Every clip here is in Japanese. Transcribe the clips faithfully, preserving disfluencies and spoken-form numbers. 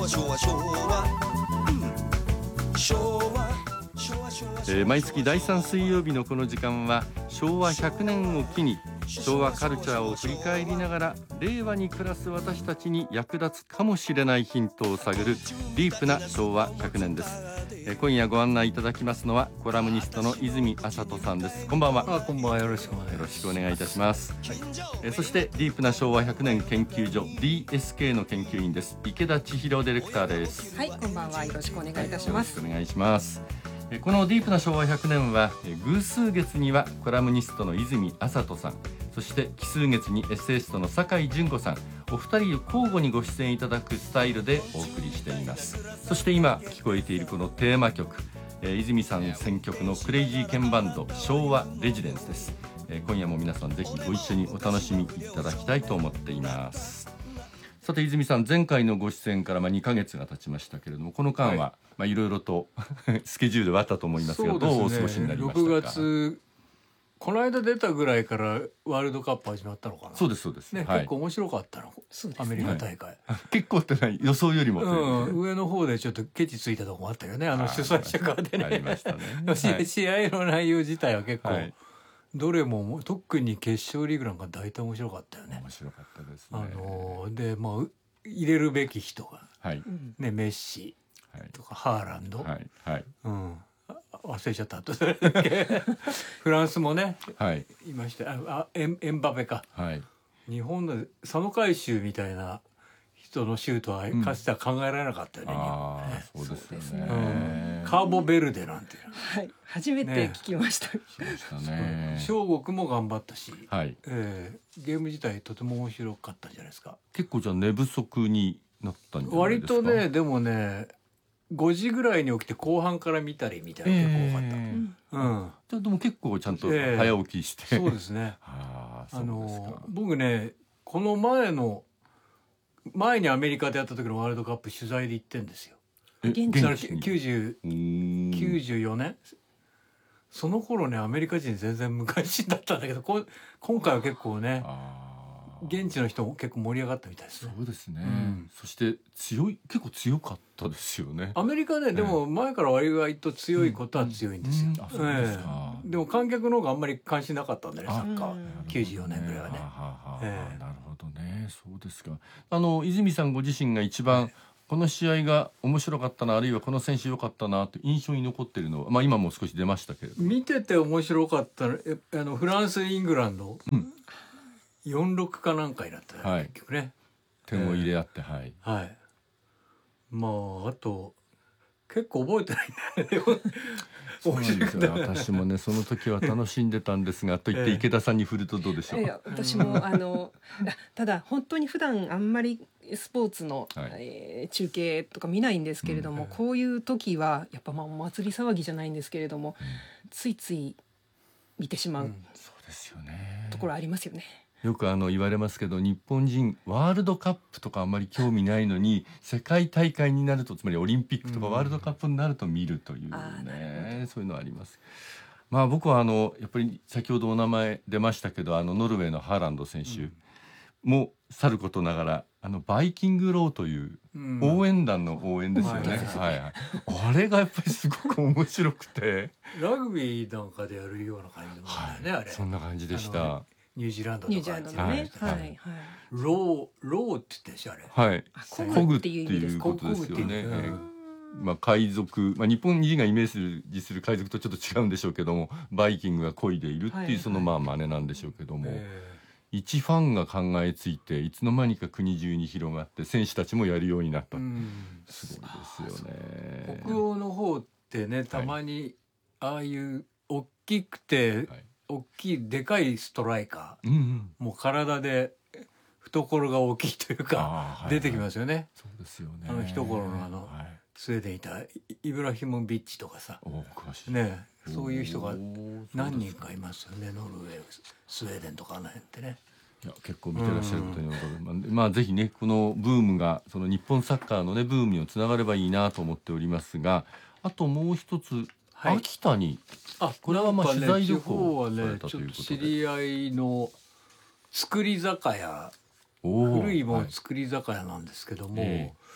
和昭和昭和、うん、昭和昭和昭和、 えー、毎月だいさん水曜日のこの時間は昭和ひゃくねんを機に昭和カルチャーを振り返りながら令和に暮らす私たちに役立つかもしれないヒントを探るディープな昭和ひゃくねんです。えー、今夜ご案内いただきますのはコラムニストの泉麻人さんです。こんばんは。 あ、こんばんは。よろしくお願いします。 よろしくお願いいたします。はい、えー、そしてディープな昭和ひゃくねん研究所 ディーエスケー の研究員です池田千尋ディレクターです。 はい、こんばんは。よろしくお願いいたします。 はい、よろしくお願いします。このディープな昭和ひゃくねんは偶数月にはコラムニストの泉麻人さん、そして奇数月にエッセイストの酒井純子さん、お二人交互にご出演いただくスタイルでお送りしています。そして今聞こえているこのテーマ曲、泉さん選曲のクレイジーケンバンド昭和レジデンスです。今夜も皆さんぜひご一緒にお楽しみいただきたいと思っています。さて泉さん、前回のご出演からまあにかげつが経ちましたけれども、この間は、はい、まあいろいろとスケジュールはあったと思いますが、どうお過ごしになりましたか。 ろくがつこの間出たぐらいからワールドカップ始まったのかな。 そうですそうです、ね、 はい、結構面白かったの、アメリカ大会、 はい、結構ってない予想よりも、 うん、上の方でちょっとケチついたとこもあったよね、あの主催者側でね。ありましたね、はい、試合の内容自体は結構、はい、どれも特に決勝リーグなんか大体面白かったよね。 面白かったですね。 あのでまあ入れるべき人が、 はい、 ね、メッシとかハーランド、 はいはい、 うん、忘れちゃった後フランスもね、はい、いました。あエン、エンバペか、はい、日本の佐野海舟みたいな人のシュートはかつては考えられなかったよね、うん、 ああ、そうですよね、 うん、カーボベルデなんていう、 はい、初めて聞きました、ね、 聞きましたね。 小国も頑張ったし、はい、えー、ゲーム自体とても面白かったんじゃないですか。 結構じゃあ寝不足になったんじゃないですか。 割とね、でもねごじぐらいに起きて後半から見たりみたいな結構多かった、えー、うん、 じゃあでも結構ちゃんと早起きして、 えー、そうですねああの僕ねこの前の前にアメリカでやった時のワールドカップ取材で行ってんですよ。現地にきゅうじゅう、きゅうじゅうよねん、その頃ねアメリカ人全然昔だったんだけど、こ今回は結構ね現地の人も結構盛り上がったみたいですね。 そうですね、うん、そして強い結構強かったですよねアメリカね。でも前から割合と強いことは強いんですよ、うんうん、あ、そうですか、えー、でも観客の方があんまり関心なかったんだね、サッカーきゅうじゅうよねんぐらいはね。 なるほどね、そうですか。あの泉さんご自身が一番、はい、この試合が面白かったな、あるいはこの選手良かったなと印象に残っているのは、まあ、今も少し出ましたけれど、 見てて面白かったあのフランスイングランド、うん、よんたいろくかなんかになったね、はい、結局ね点を入れ合って、えー、はい、 はい、まああと結構覚えてないんだよねそうなんですよ、私もねその時は楽しんでたんですがと言って池田さんに振るとどうでしょう。 いや私もあのただ本当に普段あんまりスポーツの、はい、えー、中継とか見ないんですけれども、うん、こういう時はやっぱまあお祭り騒ぎじゃないんですけれども、うん、ついつい見てしまう、うん、 そうですよね、 ところありますよね。 よくあの言われますけど、日本人ワールドカップとかあんまり興味ないのに世界大会になると、つまりオリンピックとかワールドカップになると見るというね、うん、そういうのはあります。まあ僕はあのやっぱり先ほどお名前出ましたけど、あのノルウェーのハーランド選手もさることながら、あのバイキングローという応援団の応援ですよね、うん、はいはい、あれがやっぱりすごく面白くてラグビーなんかでやるような感じのもんだよね、はい、あれそんな感じでした。 ニュージーランドとかニュージーランドのね、 はいはいはい、 ローローって言ってんしあれ、 はい、漕ぐっていうことですよね。まあ海賊、まあ、日本人がイメージする海賊とちょっと違うんでしょうけども、バイキングが漕いでいるっていうそのまあ真似なんでしょうけども、はいはい、一ファンが考えついていつの間にか国中に広がって選手たちもやるようになった、うん、すごいですよね。 北欧の方ってね、たまにああいう大きくて、はい、大きいでかいストライカー、うんうん、もう体で懐が大きいというか出てきますよね。 そうですよね。 あの一頃のあの、はい、スウェーデンいたイブラヒモビッチとかさ、ね、そういう人が何人かいますよね。ノルウェー、スウェーデンとかあの辺ってね。 いや結構見てらっしゃることに分かる、うん、まあぜひねこのブームがその日本サッカーのねブームにつながればいいなと思っておりますが、あともう一つ、はい、秋田に、あ、これはまあ取材旅行をされたということで、 知り合いの造り酒屋、古いもん造り酒屋なんですけども、えー、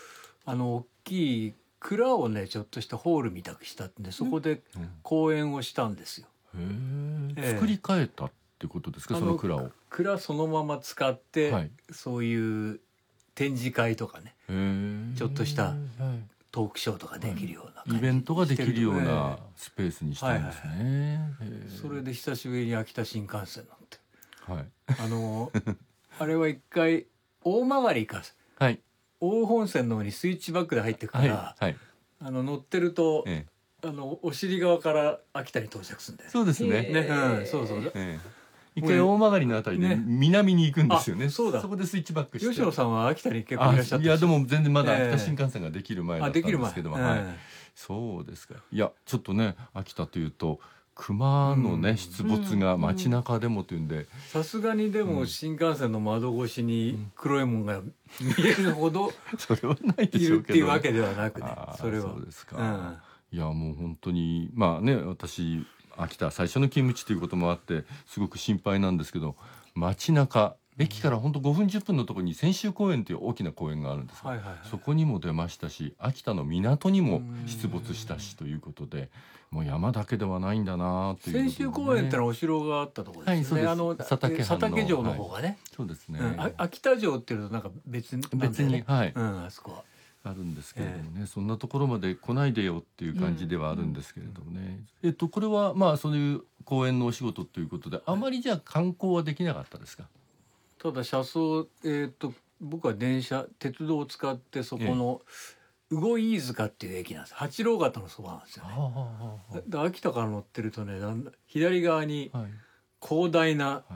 あの大きい蔵をねちょっとしたホールみたくしたんでそこで公演をしたんですよ。 へえ、 ええ作り変えたってことですか、その蔵を。 蔵そのまま使って、 はい、 そういう展示会とかねへちょっとしたはいトークショーとかできるような感じイベントができるようしてなとスペースにしたんですね。 ええそれで久しぶりに秋田新幹線乗ってはいあのあれは一回大曲りかはい大本線の方にスイッチバックで入ってくかはいら、 はい、 あの乗ってると、 ええ、 あのお尻側から秋田に到着するんだよね。 そうですね。 ね、うん、そうそう。 ええ、一回大曲のあたりでね南に行くんですよね。 あそうだそこでスイッチバックして。 吉野さんは秋田に結構いらっしゃったし。 あいやでも全然まだええ秋田新幹線ができる前だったんですけども、 あできる前はい、そうですか。いやちょっとね秋田というと熊のね、 うん出没が街中でもというんで、 さすがにでも新幹線の窓越しに黒いもんが見えるほどそれはないでいしょうけど、ね、 るっていうわけではなくねあーそれはそうですか、 うんいやもう本当にまあね私秋田最初の勤務地ということもあってすごく心配なんですけど、街中駅から本当ごふんじゅっぷんのところに千秋公園という大きな公園があるんです、 はいはいはい、 そこにも出ましたし秋田の港にも出没したしということで、もう山だけではないんだなという、ね、 千秋公園ってのはお城があったところですよね、 はいあのそうです佐竹藩の佐竹城の方がね、 そうですね、 うん、あ秋田城っていうとなんか別になんだよね別にはい、 うん、あそこはあるんですけれどもね、えー、そんなところまで来ないでよっていう感じではあるんですけれどもね、うん、えっとこれはまあそういう公園のお仕事ということで、あまりじゃあ観光はできなかったですか。 ただ車窓、えー、と僕は電車鉄道を使ってそこの魚飯塚っていう駅なんです。八郎潟のそばなんですよね。で秋田から乗ってるとねだんだん左側に広大な、はい、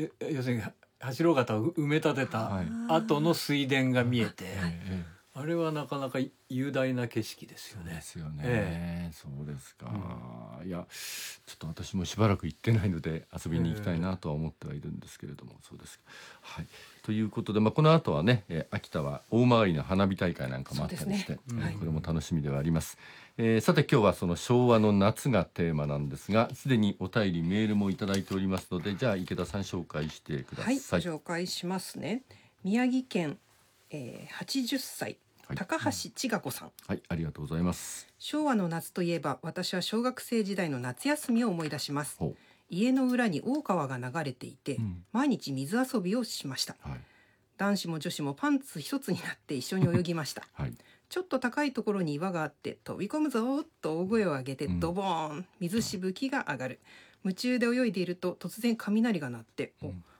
要するに八郎潟を埋め立てた後の水田が見えて、はい、あれはなかなか雄大な景色ですよね。 ですよね、 ええ、 そうですか、うん、いやちょっと私もしばらく行ってないので遊びに行きたいなとは思ってはいるんですけれども、えー、そうですか、はい、ということで、まあ、この後はね、えー、秋田は大回りの花火大会なんかもあったりして、ね、うん、これも楽しみではあります、えー、さて今日はその昭和の夏がテーマなんですが、すでにお便りメールもいただいておりますので、じゃあ池田さん紹介してください。 はい、紹介しますね。宮城県、えー、はちじゅっさい高橋千賀子さん、 はい、ありがとうございます。 昭和の夏といえば私は小学生時代の夏休みを思い出します。家の裏に大川が流れていて、うん、毎日水遊びをしました、はい、男子も女子もパンツ一つになって一緒に泳ぎました、はい、ちょっと高いところに岩があって飛び込むぞと大声を上げてドボーン、水しぶきが上がる。夢中で泳いでいると突然雷が鳴って、うん、